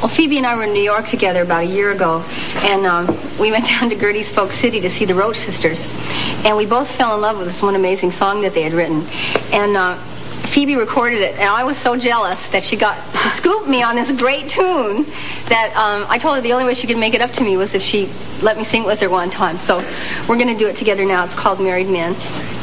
Well, Phoebe and I were in New York together about a year ago, and we went down to Gertie's Folk City to see the Roach Sisters, and we both fell in love with this one amazing song that they had written. And Phoebe recorded it, and I was so jealous that she scooped me on this great tune that I told her the only way she could make it up to me was if she let me sing with her one time. So we're going to do it together now. It's called Married Men.